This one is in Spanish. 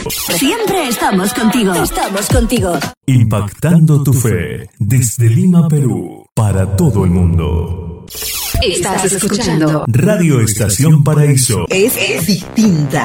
Siempre estamos contigo. Estamos contigo. Impactando tu fe desde Lima, Perú, para todo el mundo. Estás escuchando Radio Estación Paraíso. Es distinta.